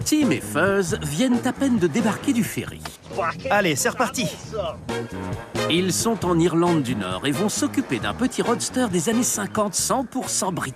Tim et Fuzz viennent à peine de débarquer du ferry. Allez, c'est reparti. Ils sont en Irlande du Nord et vont s'occuper d'un petit roadster des années 50 100% britannique.